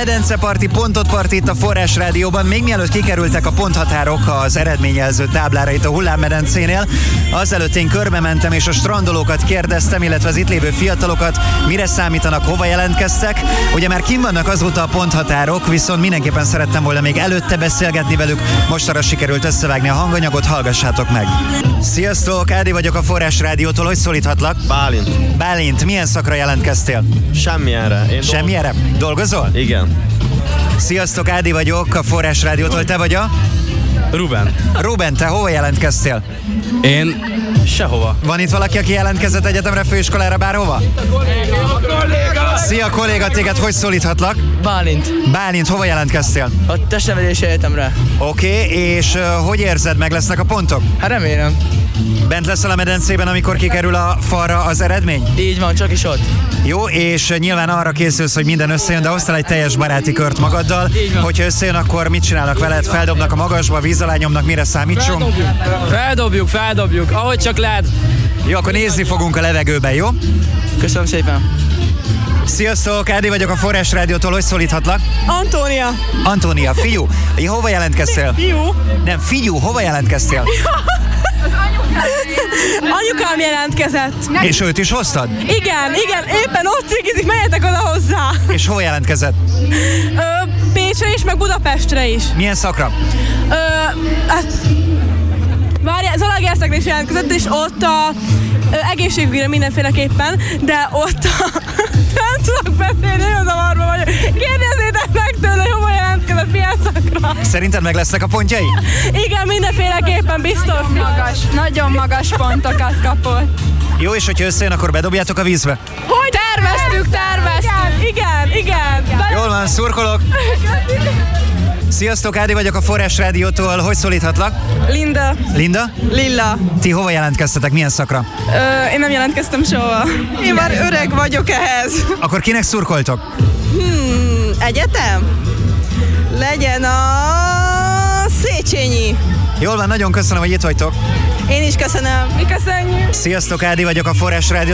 Medenceparti, pontot parti itt a Forrás Rádióban. Még mielőtt kikerültek a ponthatárok az eredményjelző táblára itt a Hullámmedencénél, azelőtt én körbe mentem és a strandolókat kérdeztem, illetve az itt lévő fiatalokat, mire számítanak, hova jelentkeztek. Ugye már kint vannak azóta a ponthatárok, viszont mindenképpen szerettem volna még előtte beszélgetni velük. Most arra sikerült összevágni a hanganyagot, hallgassátok meg. Sziasztok, Ádi vagyok a Forrás Rádiótól, hogy szólíthatlak? Bálint. Bálint, milyen szakra jelentkeztél? Semmilyenre. Semmilyenre? Dolgozol? Igen. Sziasztok, Ádi vagyok a Forrás Rádiótól, te vagy a? Ruben, te hova jelentkeztél? Én sehova. Van itt valaki, aki jelentkezett egyetemre, főiskolára, bárhova? Szia kolléga, téged hogy szólíthatlak? Bálint, hova jelentkeztél? A testnevelési egyetemre. Oké, és hogy érzed, meg lesznek a pontok? Hát remélem. Bent leszel a medencében, amikor kikerül a falra az eredmény? Így van, csak is ott. Jó, és nyilván arra készülsz, hogy minden összejön, de hoztál egy teljes baráti kört magaddal. Hogyha összejön, akkor mit csinálnak veled? Feldobnak a magasba, víz alá nyomnak, mire számítsunk? Feldobjuk, ahogy csak lehet. Jó, akkor nézni fogunk a levegőben, jó? Köszönöm szépen. Sziasztok, Ádi vagyok a Forrás Rádiótól, hogy szólíthatlak? Antónia, fiú, hova jelentkeztél? Nem, fiú, hova jelentkeztél? Anyukám jelentkezett. És őt is hoztad? Igen, éppen ott cigizik, menjetek oda hozzá. És hova jelentkezett? Pécsre is, meg Budapestre is. Milyen szakra? Várjál, Zalaegerszegre is jelentkezett, és ott a egészségügyre mindenféleképpen, de ott nem tudok beszélni, nagyon zavarba vagyok. Kérdezzétek meg tőle, hogy hova jelentkezett, milyen szakra. Szerinted meg lesznek a pontjai? Igen, mindenféleképpen biztos. Nagyon magas pontokat kapott. Jó, és hogyha összejön, akkor bedobjátok a vízbe? Hogy Terveztük. Igen. Jól van, szurkolok. Sziasztok, Ádi vagyok a Forrás Rádiótól, hogy szólíthatlak? Linda? Lilla. Ti hova jelentkeztetek, milyen szakra? Én nem jelentkeztem soha. Én már öreg vagyok ehhez. Akkor kinek szurkoltok? Egyetem? Legyen a Széchenyi. Jól van, nagyon köszönöm, hogy itt vagytok. Én is köszönöm. Mi köszönjük. Sziasztok, Ádi vagyok a Forrás Rádió.